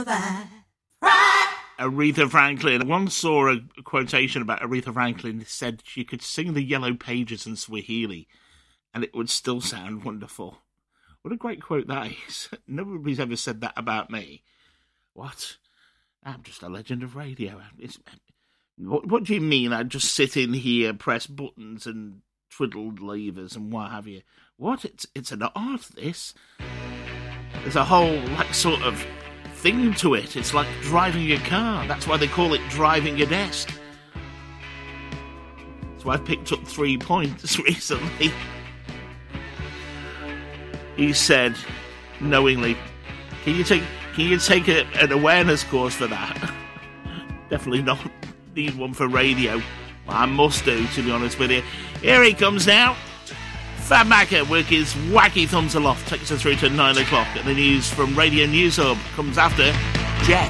Aretha Franklin. I once saw a quotation about Aretha Franklin that said she could sing the Yellow Pages in Swahili and it would still sound wonderful. What a great quote that is. Nobody's ever said that about me. What? I'm just a legend of radio. What do you mean I just sit in here, press buttons and twiddle levers and what have you? What? It's an art, this. There's a whole, sort of thing to it. It's like driving a car. That's why they call it driving a desk. That's why I picked up 3 points recently. He said, knowingly, can you take an awareness course for that? Definitely not need one for radio. Well, I must do, to be honest with you. Here he comes now. Fab Macker with his wacky thumbs aloft takes us through to 9 o'clock. And the news from Radio News Hub comes after Jet.